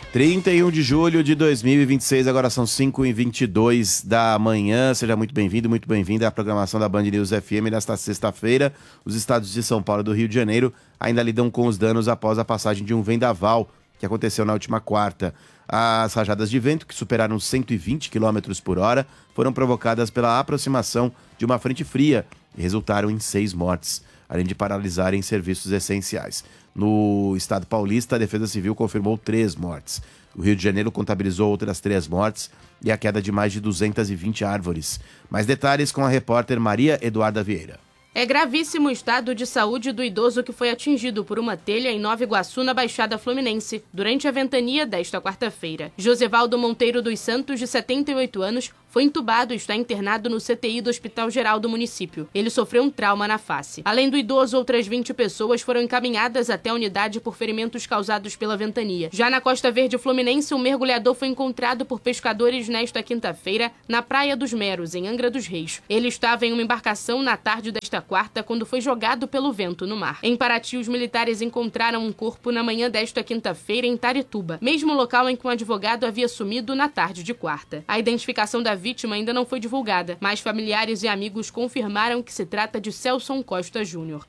31 de julho de 2026, agora são 5h22 da manhã. Seja muito bem-vindo, muito bem-vinda à programação da Band News FM nesta sexta-feira. Os estados de São Paulo e do Rio de Janeiro ainda lidam com os danos após a passagem de um vendaval que aconteceu na última quarta. As rajadas de vento, que superaram 120 km por hora, foram provocadas pela aproximação de uma frente fria e resultaram em 6 mortes, além de paralisarem serviços essenciais. No estado paulista, a Defesa Civil confirmou 3 mortes. O Rio de Janeiro contabilizou outras 3 mortes e a queda de mais de 220 árvores. Mais detalhes com a repórter Maria Eduarda Vieira. É gravíssimo o estado de saúde do idoso que foi atingido por uma telha em Nova Iguaçu, na Baixada Fluminense, durante a ventania desta quarta-feira. Josevaldo Monteiro dos Santos, de 78 anos, foi entubado e está internado no CTI do Hospital Geral do município. Ele sofreu um trauma na face. Além do idoso, outras 20 pessoas foram encaminhadas até a unidade por ferimentos causados pela ventania. Já na Costa Verde Fluminense, um mergulhador foi encontrado por pescadores nesta quinta-feira na Praia dos Meros, em Angra dos Reis. Ele estava em uma embarcação na tarde desta quarta, quando foi jogado pelo vento no mar. Em Paraty, os militares encontraram um corpo na manhã desta quinta-feira em Itarituba, mesmo local em que um advogado havia sumido na tarde de quarta. A identificação da vítima ainda não foi divulgada, mas familiares e amigos confirmaram que se trata de Celson Costa Júnior.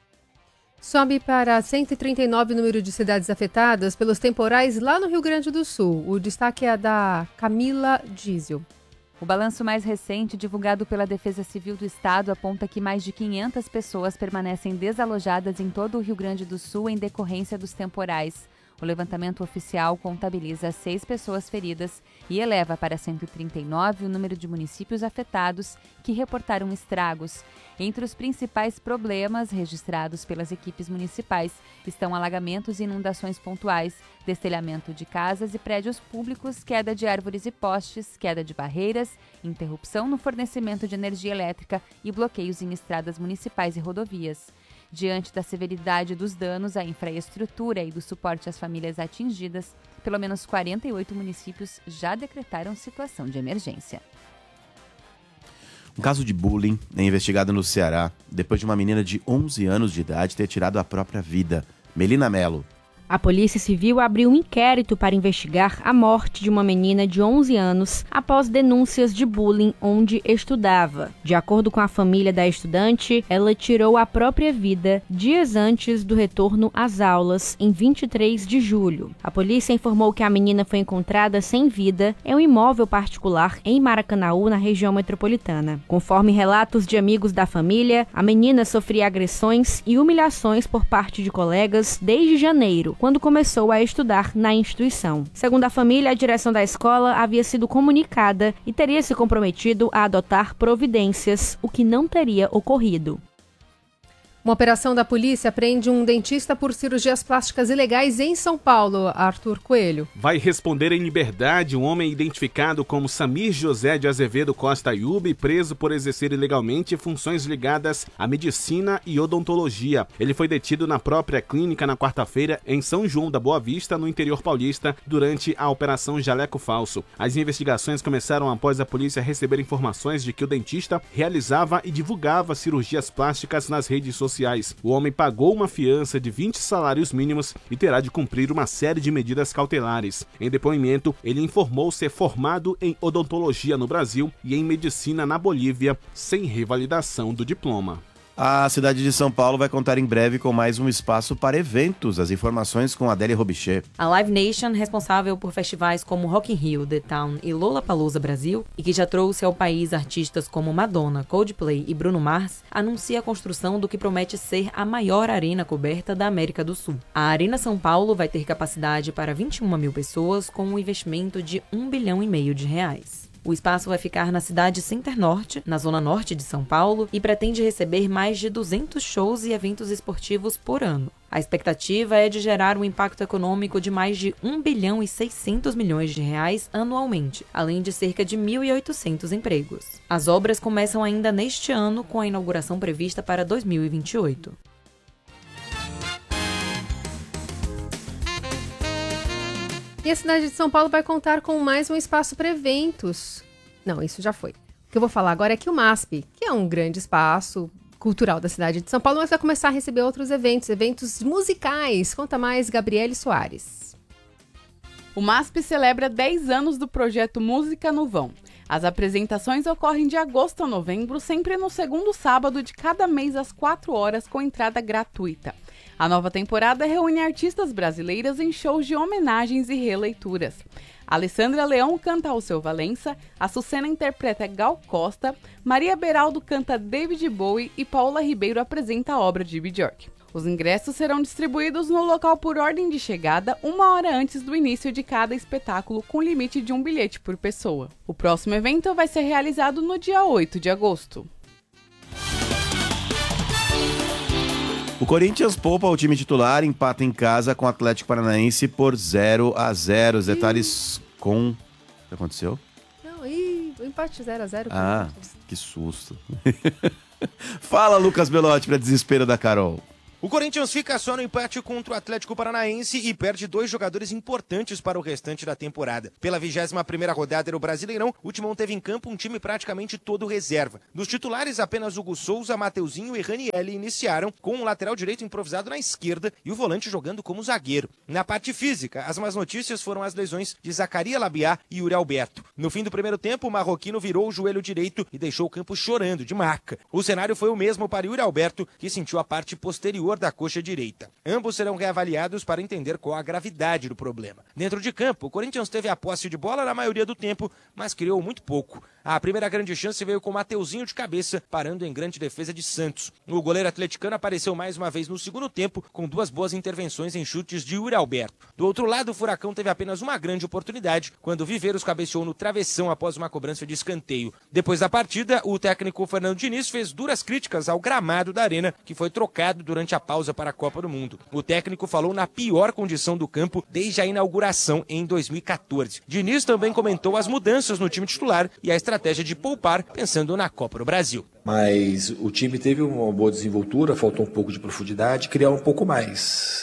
Sobe para 139 o número de cidades afetadas pelos temporais lá no Rio Grande do Sul. O destaque é da Camila Diesel. O balanço mais recente, divulgado pela Defesa Civil do Estado, aponta que mais de 500 pessoas permanecem desalojadas em todo o Rio Grande do Sul em decorrência dos temporais. O levantamento oficial contabiliza 6 pessoas feridas e eleva para 139 o número de municípios afetados que reportaram estragos. Entre os principais problemas registrados pelas equipes municipais estão alagamentos e inundações pontuais, destelhamento de casas e prédios públicos, queda de árvores e postes, queda de barreiras, interrupção no fornecimento de energia elétrica e bloqueios em estradas municipais e rodovias. Diante da severidade dos danos à infraestrutura e do suporte às famílias atingidas, pelo menos 48 municípios já decretaram situação de emergência. Um caso de bullying é investigado no Ceará, depois de uma menina de 11 anos de idade ter tirado a própria vida. Melina Mello. A Polícia Civil abriu um inquérito para investigar a morte de uma menina de 11 anos após denúncias de bullying onde estudava. De acordo com a família da estudante, ela tirou a própria vida dias antes do retorno às aulas, em 23 de julho. A polícia informou que a menina foi encontrada sem vida em um imóvel particular em Maracanaú, na região metropolitana. Conforme relatos de amigos da família, a menina sofria agressões e humilhações por parte de colegas desde janeiro, quando começou a estudar na instituição. Segundo a família, a direção da escola havia sido comunicada e teria se comprometido a adotar providências, o que não teria ocorrido. Uma operação da polícia prende um dentista por cirurgias plásticas ilegais em São Paulo. Arthur Coelho. Vai responder em liberdade um homem identificado como Samir José de Azevedo Costa Ayub, preso por exercer ilegalmente funções ligadas à medicina e odontologia. Ele foi detido na própria clínica na quarta-feira em São João da Boa Vista, no interior paulista, durante a Operação Jaleco Falso. As investigações começaram após a polícia receber informações de que o dentista realizava e divulgava cirurgias plásticas nas redes sociais. O homem pagou uma fiança de 20 salários mínimos e terá de cumprir uma série de medidas cautelares. Em depoimento, ele informou ser formado em odontologia no Brasil e em medicina na Bolívia, sem revalidação do diploma. A cidade de São Paulo vai contar em breve com mais um espaço para eventos. As informações com Adélia Robichê. A Live Nation, responsável por festivais como Rock in Rio, The Town e Lollapalooza Brasil, e que já trouxe ao país artistas como Madonna, Coldplay e Bruno Mars, anuncia a construção do que promete ser a maior arena coberta da América do Sul. A Arena São Paulo vai ter capacidade para 21 mil pessoas, com um investimento de R$1,5 bilhão de reais. O espaço vai ficar na cidade Center Norte, na zona norte de São Paulo, e pretende receber mais de 200 shows e eventos esportivos por ano. A expectativa é de gerar um impacto econômico de mais de R$1,6 bilhão de reais anualmente, além de cerca de 1.800 empregos. As obras começam ainda neste ano, com a inauguração prevista para 2028. E a cidade de São Paulo vai contar com mais um espaço para eventos. Não, isso já foi. O que eu vou falar agora é que o MASP, que é um grande espaço cultural da cidade de São Paulo, mas vai começar a receber outros eventos musicais. Conta mais, Gabriele Soares. O O MASP celebra 10 anos do projeto Música no Vão. As apresentações ocorrem de agosto a novembro, sempre no segundo sábado de cada mês às 4 horas, com entrada gratuita. A nova temporada reúne artistas brasileiras em shows de homenagens e releituras. Alessandra Leão canta Alceu Valença, Açucena interpreta Gal Costa, Maria Beraldo canta David Bowie e Paula Ribeiro apresenta a obra de Björk. Os ingressos serão distribuídos no local por ordem de chegada, 1 hora antes do início de cada espetáculo, com limite de 1 bilhete por pessoa. O próximo evento vai ser realizado no dia 8 de agosto. O Corinthians poupa o time titular, empata em casa com o Atlético Paranaense por 0-0. Os detalhes com... O que aconteceu? Não, o empate 0-0. Ah, que susto. Fala, Lucas Belotti, para desespero da Carol. O Corinthians fica só no empate contra o Atlético Paranaense e perde 2 jogadores importantes para o restante da temporada. Pela 21ª rodada do Brasileirão, o Timão teve em campo um time praticamente todo reserva. Dos titulares, apenas Hugo Souza, Mateuzinho e Ranielli iniciaram, com o lateral direito improvisado na esquerda e o volante jogando como zagueiro. Na parte física, as más notícias foram as lesões de Zacaria Labiá e Yuri Alberto. No fim do primeiro tempo, o marroquino virou o joelho direito e deixou o campo chorando de maca. O cenário foi o mesmo para Yuri Alberto, que sentiu a parte posterior da coxa direita. Ambos serão reavaliados para entender qual a gravidade do problema. Dentro de campo, o Corinthians teve a posse de bola na maioria do tempo, mas criou muito pouco. A primeira grande chance veio com Mateuzinho de cabeça, parando em grande defesa de Santos. O goleiro atleticano apareceu mais uma vez no segundo tempo, com 2 boas intervenções em chutes de Yuri Alberto. Do outro lado, o Furacão teve apenas uma grande oportunidade, quando Viveiros cabeceou no travessão após uma cobrança de escanteio. Depois da partida, o técnico Fernando Diniz fez duras críticas ao gramado da arena, que foi trocado durante a pausa para a Copa do Mundo. O técnico falou na pior condição do campo desde a inauguração em 2014. Diniz também comentou as mudanças no time titular e a estratégia de poupar, pensando na Copa do Brasil. Mas o time teve uma boa desenvoltura, faltou um pouco de profundidade, criar um pouco mais.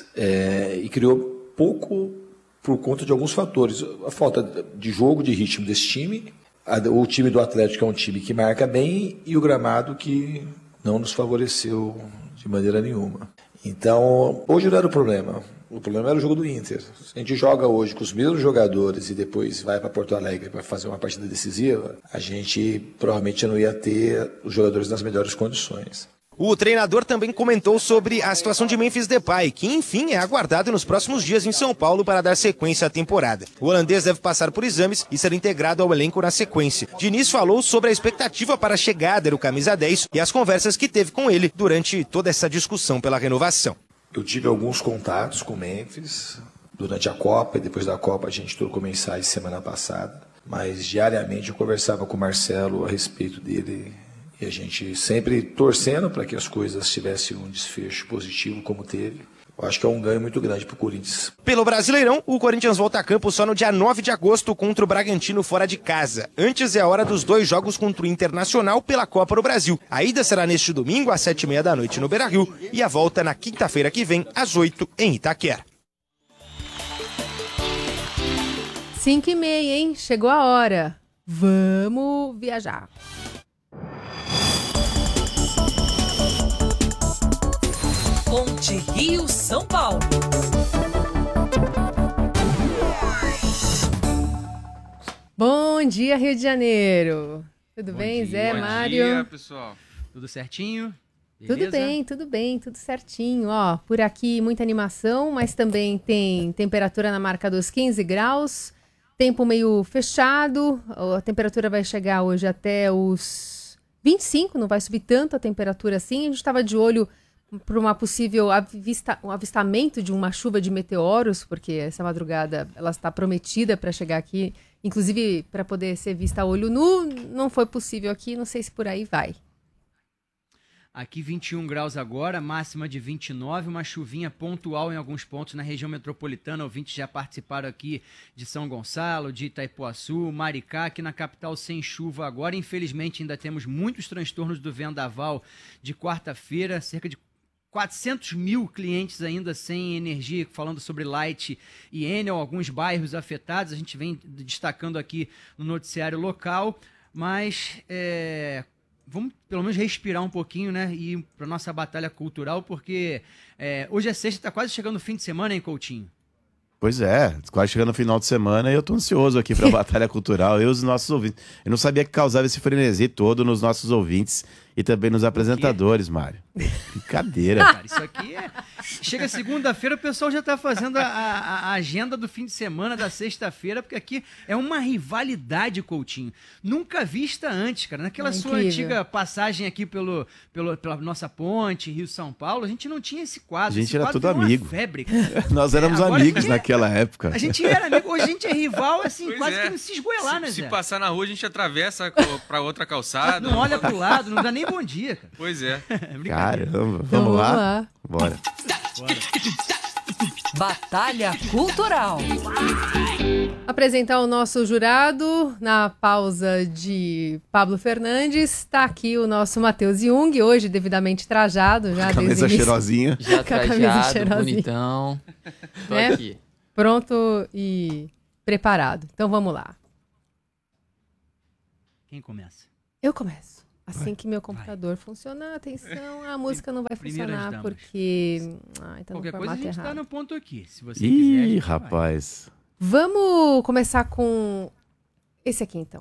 E criou pouco por conta de alguns fatores. A falta de jogo, de ritmo desse time, o time do Atlético é um time que marca bem e o gramado que não nos favoreceu de maneira nenhuma. Então, hoje não era o problema era o jogo do Inter. Se a gente joga hoje com os mesmos jogadores e depois vai para Porto Alegre para fazer uma partida decisiva, a gente provavelmente não ia ter os jogadores nas melhores condições. O treinador também comentou sobre a situação de Memphis Depay, que enfim é aguardado nos próximos dias em São Paulo para dar sequência à temporada. O holandês deve passar por exames e ser integrado ao elenco na sequência. Diniz falou sobre a expectativa para a chegada do camisa 10 e as conversas que teve com ele durante toda essa discussão pela renovação. Eu tive alguns contatos com o Memphis durante a Copa e depois da Copa a gente trocou mensagens semana passada, mas diariamente eu conversava com o Marcelo a respeito dele. E a gente sempre torcendo para que as coisas tivessem um desfecho positivo como teve. Eu acho que é um ganho muito grande para o Corinthians. Pelo Brasileirão, o Corinthians volta a campo só no dia 9 de agosto contra o Bragantino fora de casa. Antes é a hora dos 2 jogos contra o Internacional pela Copa do Brasil. A ida será neste domingo às 7h30 da noite no Beira-Rio e a volta na quinta-feira que vem às 8h em Itaquera. 5h30, hein? Chegou a hora. Vamos viajar. Ponte Rio-São Paulo. Bom dia, Rio de Janeiro. Tudo bem, Zé, Mário? Bom dia, pessoal. Tudo certinho? Beleza? Tudo bem, tudo certinho. Ó, por aqui muita animação, mas também tem temperatura na marca dos 15 graus. Tempo meio fechado. A temperatura vai chegar hoje até os 25, não vai subir tanto a temperatura assim. A gente estava de olho para uma possível um avistamento de uma chuva de meteoros, porque essa madrugada ela está prometida para chegar aqui, inclusive para poder ser vista a olho nu. Não foi possível aqui, não sei se por aí vai. Aqui 21 graus agora, máxima de 29, uma chuvinha pontual em alguns pontos na região metropolitana. Ouvintes já participaram aqui de São Gonçalo, de Itaipuaçu, Maricá, aqui na capital sem chuva agora. Infelizmente ainda temos muitos transtornos do vendaval de quarta-feira, cerca de 400 mil clientes ainda sem energia, falando sobre Light e Enel, alguns bairros afetados, a gente vem destacando aqui no noticiário local, mas vamos pelo menos respirar um pouquinho, né, e ir para nossa batalha cultural, porque hoje é sexta, está quase chegando o fim de semana, hein, Coutinho? Pois é, quase chegando no final de semana e eu tô ansioso aqui pra Batalha Cultural, eu e os nossos ouvintes. Eu não sabia que causava esse frenesi todo nos nossos ouvintes e também nos apresentadores, Mário. Brincadeira. Cara, isso aqui é... Chega segunda-feira, o pessoal já tá fazendo a agenda do fim de semana, da sexta-feira, porque aqui é uma rivalidade, Coutinho. Nunca vista antes, cara. Naquela sua antiga passagem aqui pela nossa ponte, Rio-São Paulo, a gente não tinha esse quadro. A gente era tudo amigo. Febre, cara. Nós éramos amigos naquela época. A gente era amigo, hoje a gente é rival, assim, quase que não se esgoelar, né, Zé? Se passar na rua, a gente atravessa pra outra calçada. Não olha pro lado, não dá nem bom dia, cara. Pois é. Caramba, vamos lá? Bora. Batalha Cultural. Apresentar o nosso jurado na pausa de Pablo Fernandes. Está aqui o nosso Matheus Jung, hoje devidamente trajado. Já camisa cheirosinha. Já trajado, bonitão. Tô aqui. Pronto e preparado. Então vamos lá. Quem começa? Eu começo. Assim que meu computador funcionar, atenção, a música não vai funcionar porque... Então qualquer coisa a gente tá no ponto aqui, se você quiser. Ih, rapaz. Vamos começar com esse aqui, então.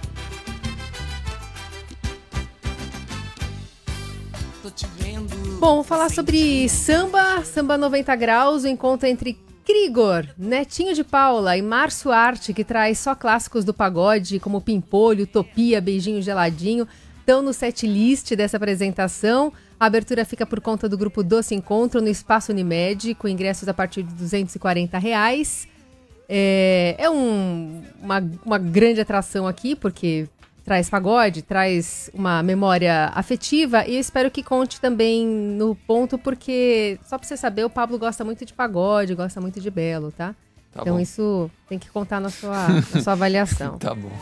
Bom, vou falar sobre samba 90 graus, o encontro entre Krigor, Netinho de Paula e Márcio Arte, que traz só clássicos do pagode, como Pimpolho, Utopia, Beijinho Geladinho, estão no setlist dessa apresentação. A abertura fica por conta do grupo Doce Encontro no Espaço Unimed, com ingressos a partir de R$240. É uma grande atração aqui, porque traz pagode, traz uma memória afetiva, e eu espero que conte também no ponto, porque, só pra você saber, o Pablo gosta muito de pagode, gosta muito de belo, tá? Então bom. Isso tem que contar na sua avaliação. Tá bom.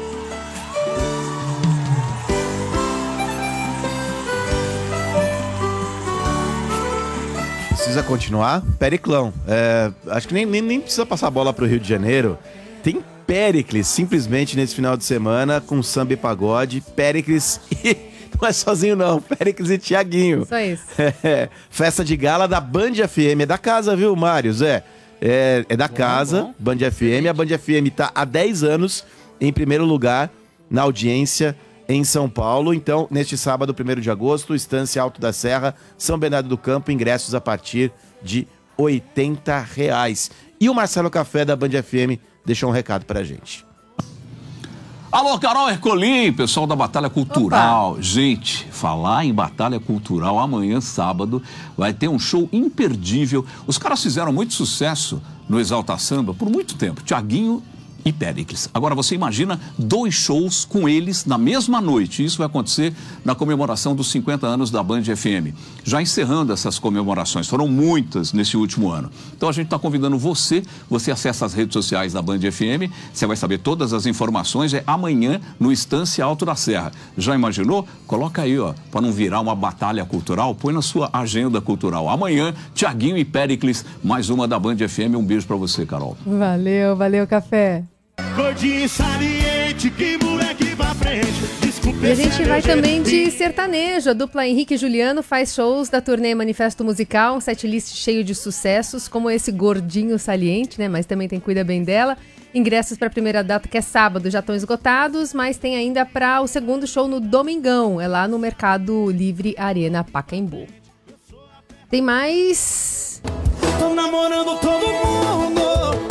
Precisa continuar? Periclão. Acho que nem precisa passar a bola pro Rio de Janeiro. Tem Péricles, simplesmente nesse final de semana, com samba e pagode. Péricles e... Não é sozinho não, Péricles e Thiaguinho. Só isso. Festa de gala da Band FM. É da casa, viu, Mário? Zé? É da casa, Band FM. A Band FM tá há 10 anos em primeiro lugar na audiência em São Paulo. Então, neste sábado, 1º de agosto, Estância Alto da Serra, São Bernardo do Campo, ingressos a partir de R$80. E o Marcelo Café da Band FM deixou um recado pra gente. Alô, Carol Ercolim, pessoal da Batalha Cultural. Opa. Gente, falar em Batalha Cultural, amanhã, sábado, vai ter um show imperdível. Os caras fizeram muito sucesso no Exalta Samba por muito tempo. Thiaguinho e Péricles. Agora você imagina 2 shows com eles na mesma noite. Isso vai acontecer na comemoração dos 50 anos da Band FM. Já encerrando essas comemorações, foram muitas nesse último ano. Então a gente está convidando você acessa as redes sociais da Band FM, você vai saber todas as informações, amanhã no Estância Alto da Serra. Já imaginou? Coloca aí, ó, para não virar uma batalha cultural, põe na sua agenda cultural. Amanhã, Thiaguinho e Péricles, mais uma da Band FM. Um beijo para você, Carol. Valeu, Café. Gordinho saliente, que moleque pra frente. E a gente vai também de sertanejo. A dupla Henrique e Juliano faz shows da turnê Manifesto Musical, um setlist cheio de sucessos, como esse Gordinho Saliente, né? Mas também tem Cuida Bem Dela. Ingressos para a primeira data, que é sábado, já estão esgotados, mas tem ainda para o segundo show no domingão, é lá no Mercado Livre Arena Pacaembu. Tem mais... Tô namorando todo mundo.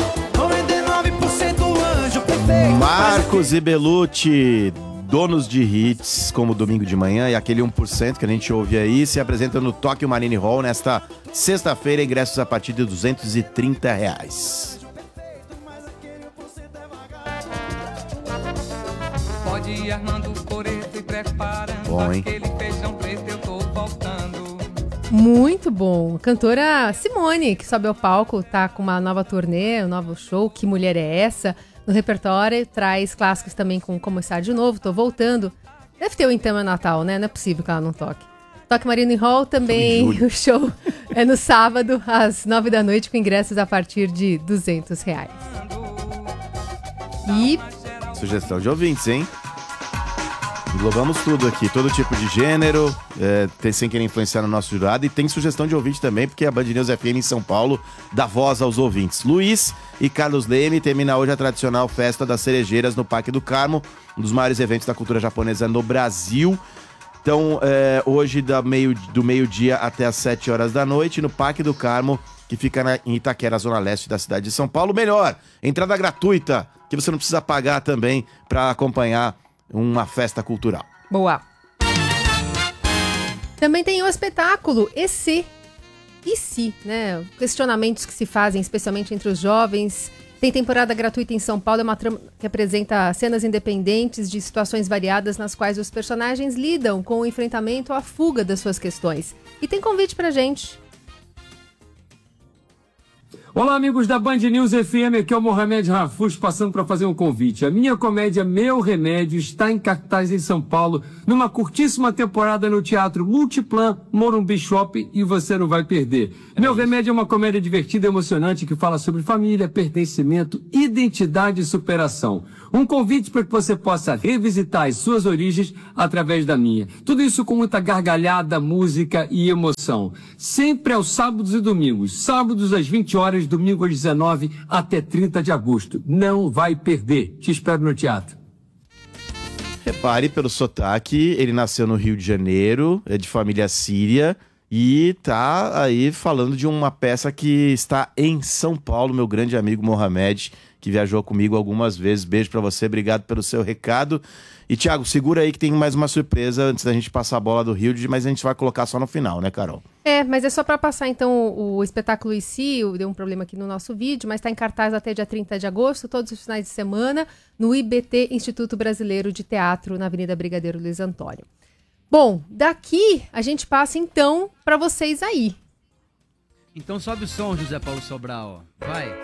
Marcos e Belucci, donos de hits como Domingo de Manhã e aquele 1% que a gente ouve aí, se apresentam no Tóquio Marine Hall nesta sexta-feira, ingressos a partir de R$230. Pode ir armando o coreto e preparando. Bom, hein? Aquele feijão preto, eu tô voltando. Muito bom. Cantora Simone, que sobe ao palco, tá com uma nova turnê, um novo show, Que Mulher é Essa? No repertório, traz clássicos também com Começar de Novo, Tô Voltando. Deve ter o Então é Natal, né? Não é possível que ela não toque. Toque Marine Hall também, o show é no sábado, às 9 da noite, com ingressos a partir de R$200. E... Sugestão de ouvintes, hein? Englobamos tudo aqui, todo tipo de gênero, sem querer influenciar no nosso jurado. E tem sugestão de ouvinte também, porque a Band News FM em São Paulo dá voz aos ouvintes. Luiz e Carlos Leme termina hoje a tradicional Festa das Cerejeiras no Parque do Carmo, um dos maiores eventos da cultura japonesa no Brasil. Então, hoje do meio-dia até as 7 horas da noite, no Parque do Carmo, que fica em Itaquera, zona leste da cidade de São Paulo. Melhor, entrada gratuita, que você não precisa pagar também para acompanhar uma festa cultural. Boa. Também tem o espetáculo E Se, né? Questionamentos que se fazem, especialmente entre os jovens. Tem temporada gratuita em São Paulo, é uma trama que apresenta cenas independentes de situações variadas nas quais os personagens lidam com o enfrentamento ou a fuga das suas questões. E tem convite pra gente. Olá, amigos da Band News FM, aqui é o Mohamed Rafuz, passando para fazer um convite. A minha comédia Meu Remédio está em cartaz em São Paulo, numa curtíssima temporada no Teatro Multiplan, Morumbi Shopping, e você não vai perder. Meu Remédio é uma comédia divertida e emocionante que fala sobre família, pertencimento, identidade e superação. Um convite para que você possa revisitar as suas origens através da minha. Tudo isso com muita gargalhada, música e emoção. Sempre aos sábados e domingos. Sábados às 20 horas, domingo às 19 até 30 de agosto. Não vai perder. Te espero no teatro. Repare pelo sotaque, ele nasceu no Rio de Janeiro, é de família síria e tá aí falando de uma peça que está em São Paulo, meu grande amigo Mohamed, que viajou comigo algumas vezes. Beijo pra você, obrigado pelo seu recado. E Thiago, segura aí que tem mais uma surpresa antes da gente passar a bola do Rio, mas a gente vai colocar só no final, né, Carol? Mas é só para passar então o espetáculo em si, deu um problema aqui no nosso vídeo, mas está em cartaz até dia 30 de agosto, todos os finais de semana, no IBT, Instituto Brasileiro de Teatro, na Avenida Brigadeiro Luiz Antônio. Bom, daqui a gente passa então para vocês aí. Então sobe o som, José Paulo Sobral. Vai.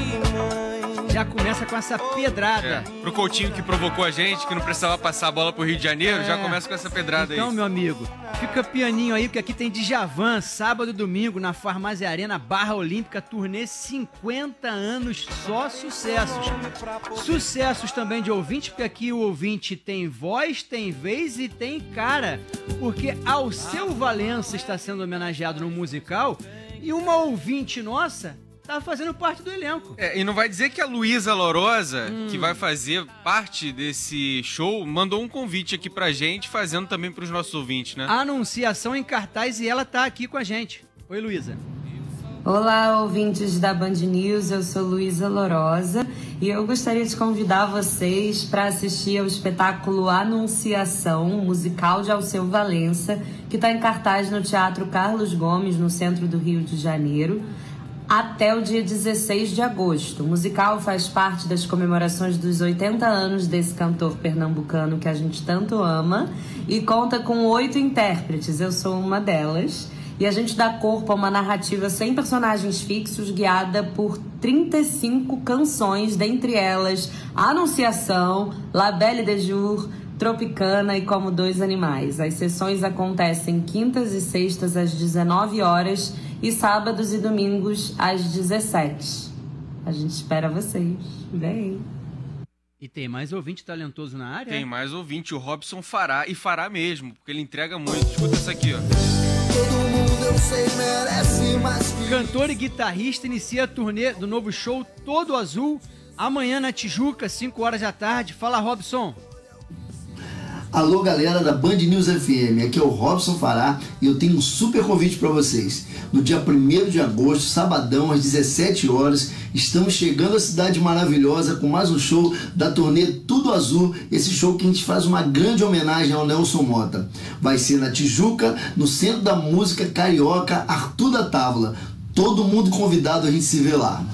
Já começa com essa pedrada. Pro Coutinho que provocou a gente, que não precisava passar a bola pro Rio de Janeiro, já começa com essa pedrada aí. Então, meu amigo, fica pianinho aí, porque aqui tem Djavan, sábado e domingo, na Farmácia Arena, Barra Olímpica, turnê 50 anos, só sucessos. Sucessos também de ouvinte, porque aqui o ouvinte tem voz, tem vez e tem cara. Porque Alceu Valença está sendo homenageado no musical e uma ouvinte nossa tá fazendo parte do elenco. E não vai dizer que a Luísa Lourosa, que vai fazer parte desse show, mandou um convite aqui pra gente, fazendo também pros nossos ouvintes, né? Anunciação em cartaz e ela tá aqui com a gente. Oi, Luísa. Olá, ouvintes da Band News, eu sou Luísa Lourosa e eu gostaria de convidar vocês para assistir ao espetáculo Anunciação, musical de Alceu Valença, que está em cartaz no Teatro Carlos Gomes, no centro do Rio de Janeiro, até o dia 16 de agosto. O musical faz parte das comemorações dos 80 anos desse cantor pernambucano que a gente tanto ama e conta com 8 intérpretes, eu sou uma delas. E a gente dá corpo a uma narrativa sem personagens fixos, guiada por 35 canções, dentre elas Anunciação, La Belle de Jour, Tropicana e Como Dois Animais. As sessões acontecem quintas e sextas às 19 horas e sábados e domingos às 17. A gente espera vocês. Vem! E tem mais ouvinte talentoso na área? Tem mais ouvinte, o Robson fará, e fará mesmo, porque ele entrega muito. Escuta essa aqui, ó. Todo mundo eu sei merece mais que... Cantor e guitarrista inicia a turnê do novo show Todo Azul, amanhã na Tijuca, 5 horas da tarde. Fala, Robson. Alô, galera da Band News FM, aqui é o Robson Fará e eu tenho um super convite para vocês. No dia 1º de agosto, sabadão, às 17 horas, estamos chegando à cidade maravilhosa com mais um show da turnê Tudo Azul, esse show que a gente faz uma grande homenagem ao Nelson Mota. Vai ser na Tijuca, no Centro da Música Carioca Arthur da Távola. Todo mundo convidado, a gente se vê lá.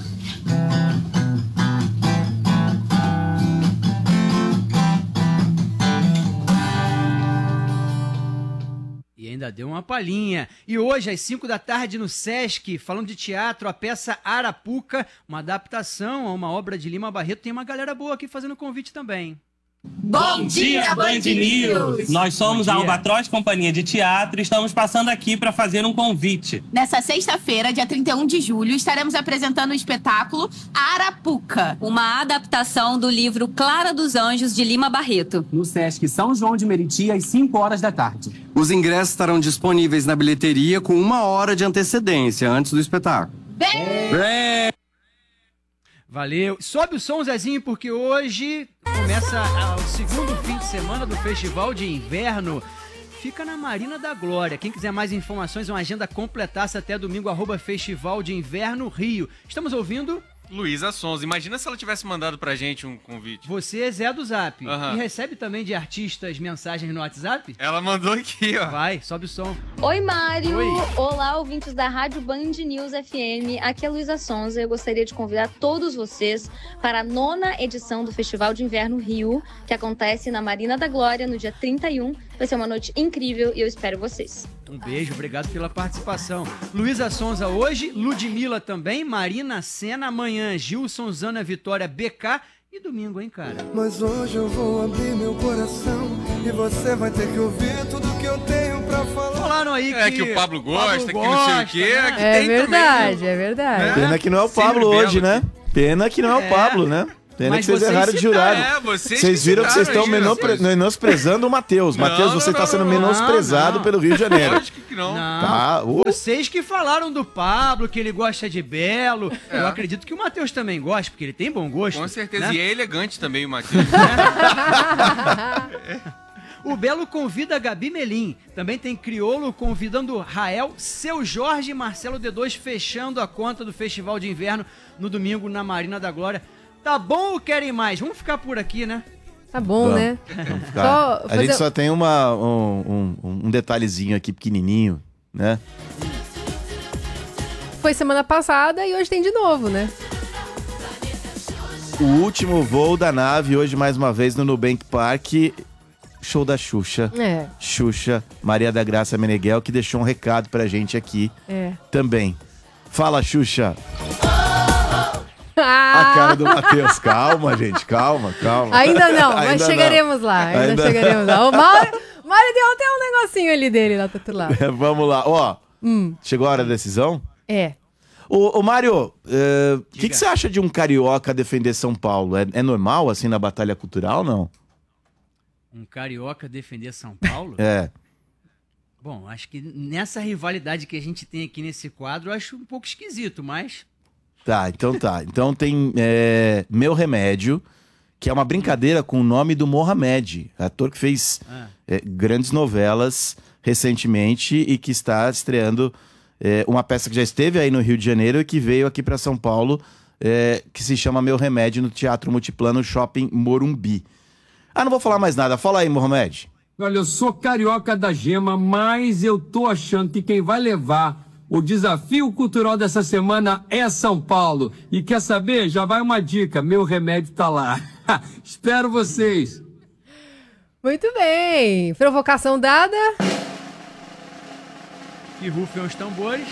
Ainda deu uma palhinha. E hoje, às 5 da tarde, no Sesc, falando de teatro, a peça Arapuca, uma adaptação a uma obra de Lima Barreto. Tem uma galera boa aqui fazendo convite também. Bom dia, Band News! Nós somos a Albatroz Companhia de Teatro e estamos passando aqui para fazer um convite. Nessa sexta-feira, dia 31 de julho, estaremos apresentando o espetáculo Arapuca, uma adaptação do livro Clara dos Anjos, de Lima Barreto, no Sesc São João de Meriti, às 5 horas da tarde. Os ingressos estarão disponíveis na bilheteria com 1 hora de antecedência antes do espetáculo. Valeu. Sobe o som, Zezinho, porque hoje começa o segundo fim de semana do Festival de Inverno. Fica na Marina da Glória. Quem quiser mais informações, uma agenda completasse até domingo, @Festival de Inverno Rio. Estamos ouvindo... Luísa Sonza. Imagina se ela tivesse mandado pra gente um convite. Você é Zé do Zap. E recebe também de artistas mensagens no WhatsApp? Ela mandou aqui, ó. Vai, sobe o som. Oi, Mário. Oi. Olá, ouvintes da Rádio Band News FM. Aqui é a Luísa Sonza. Eu gostaria de convidar todos vocês para a 9ª edição do Festival de Inverno Rio, que acontece na Marina da Glória no dia 31. Vai ser uma noite incrível e eu espero vocês. Um beijo, obrigado pela participação. Luísa Sonza hoje, Ludmilla também, Marina Sena amanhã, Gilson, Zana, Vitória, BK e domingo, hein, cara? Mas hoje eu vou abrir meu coração e você vai ter que ouvir tudo que eu tenho pra falar. Falaram aí que o Pablo gosta, que não sei o quê. Né? Que é tem verdade, também, é verdade. Pena que não é o Pablo hoje, né? Pena que não é o Pablo, né? Pena que vocês erraram de jurado. Vocês viram que vocês estão menosprezando o Matheus. Matheus, você está sendo menosprezado pelo Rio de Janeiro. Lógico que não. Tá, Vocês que falaram do Pablo, que ele gosta de Belo. Eu acredito que o Matheus também gosta, porque ele tem bom gosto. Com certeza. Né? E é elegante também o Matheus. O Belo convida a Gabi Melim. Também tem Criolo convidando Rael, Seu Jorge e Marcelo D2 fechando a conta do Festival de Inverno no domingo na Marina da Glória. Tá bom ou querem mais? Vamos ficar por aqui, né? Tá bom, né? A gente só tem um detalhezinho aqui pequenininho, né? Foi semana passada e hoje tem de novo, né? O último voo da nave, hoje mais uma vez no Nubank Park. Show da Xuxa. Xuxa, Maria da Graça Meneghel, que deixou um recado pra gente aqui também. Fala, Xuxa. A cara do Matheus. Calma, gente. Calma. Ainda não, mas chegaremos lá. Ainda chegaremos lá. O Mário deu até um negocinho ali dele lá do outro lado. Vamos lá. Ó, chegou a hora da decisão? Ô Mário, o que você acha de um carioca defender São Paulo? É normal, assim, na batalha cultural, não? Um carioca defender São Paulo? Bom, acho que nessa rivalidade que a gente tem aqui nesse quadro, eu acho um pouco esquisito, mas... Tá. Então tem Meu Remédio, que é uma brincadeira com o nome do Mohamed, ator que fez grandes novelas recentemente e que está estreando uma peça que já esteve aí no Rio de Janeiro e que veio aqui para São Paulo, que se chama Meu Remédio, no Teatro Multiplano Shopping Morumbi. Não vou falar mais nada. Fala aí, Mohamed. Olha, eu sou carioca da gema, mas eu tô achando que quem vai levar o desafio cultural dessa semana é São Paulo. E quer saber? Já vai uma dica. Meu Remédio tá lá. Espero vocês. Muito bem. Provocação dada. E rufem os tambores.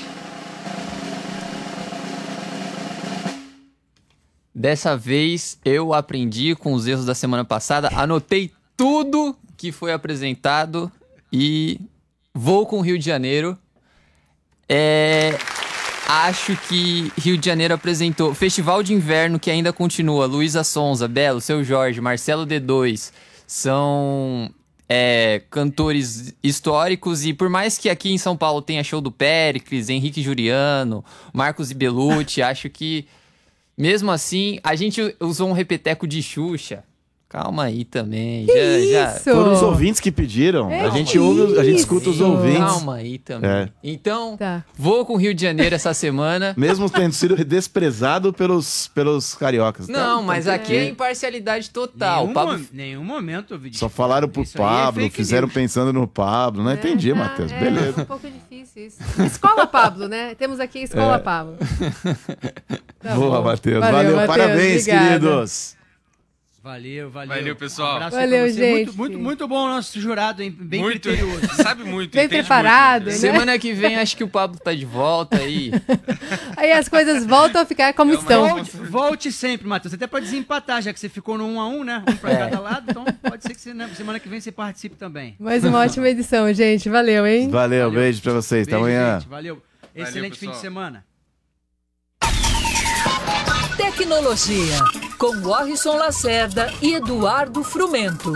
Dessa vez eu aprendi com os erros da semana passada, anotei tudo que foi apresentado e vou com o Rio de Janeiro. Acho que Rio de Janeiro apresentou Festival de Inverno, que ainda continua. Luísa Sonza, Belo, Seu Jorge, Marcelo D2 são cantores históricos, e por mais que aqui em São Paulo tenha show do Péricles, Henrique Juliano, Marcos e Belucci, acho que mesmo assim a gente usou um repeteco de Xuxa. Calma aí também. Já foram os ouvintes que pediram. A gente escuta os ouvintes. Calma aí também. Então, vou com o Rio de Janeiro essa semana. Mesmo tendo sido desprezado pelos cariocas. Não, mas aqui é imparcialidade total. Nenhum momento eu vi. Só falaram pro Pablo, fizeram pensando no Pablo. Não entendi, Matheus. Beleza. É um pouco difícil isso. Escola Pablo, né? Temos aqui a Escola Pablo. Boa, Matheus. Valeu. Mateus, Parabéns, obrigada. queridos. Valeu. Valeu, pessoal. Um abraço Valeu, pra você. gente. Muito bom o nosso jurado, hein? Bem Muito, criterioso. sabe muito. Bem entende preparado, muito, né? Semana que vem acho que o Pablo tá de volta aí. Aí as coisas voltam a ficar como estão. Volte sempre, Matheus. Até pode desempatar, já que você ficou no 1-1, né? Um pra cada lado. Então pode ser que semana que vem você participe também. Mais uma ótima edição, gente. Valeu, hein? Valeu, beijo pra vocês. Até amanhã. Gente, valeu. Excelente fim de semana. Tecnologia, com Warrison Lacerda e Eduardo Frumento.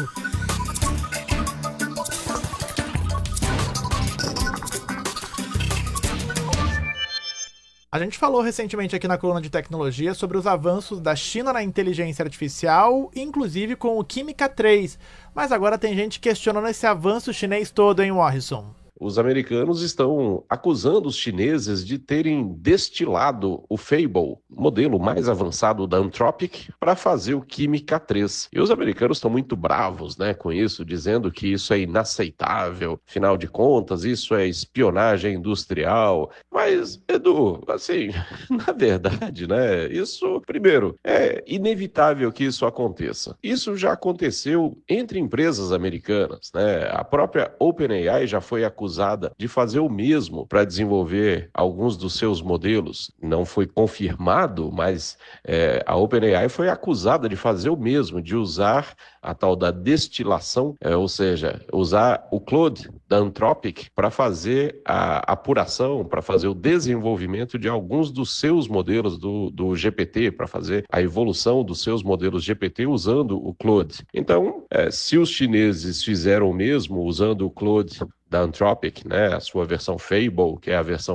A gente falou recentemente aqui na coluna de tecnologia sobre os avanços da China na inteligência artificial, inclusive com o Química 3. Mas agora tem gente questionando esse avanço chinês todo, hein, Warrison? Os americanos estão acusando os chineses de terem destilado o Fable, modelo mais avançado da Anthropic, para fazer o Química 3. E os americanos estão muito bravos, né, com isso, dizendo que isso é inaceitável. Afinal de contas, isso é espionagem industrial. Mas, Edu, assim, na verdade, né, isso, primeiro, é inevitável que isso aconteça. Isso já aconteceu entre empresas americanas, né? A própria OpenAI já foi acusada de fazer o mesmo para desenvolver alguns dos seus modelos. Não foi confirmado, mas a OpenAI foi acusada de fazer o mesmo, de usar a tal da destilação, ou seja, usar o Claude da Anthropic para fazer a apuração, para fazer o desenvolvimento de alguns dos seus modelos do GPT, para fazer a evolução dos seus modelos GPT usando o Claude. Então, se os chineses fizeram o mesmo usando o Claude da Anthropic, né, a sua versão Fable, que é a versão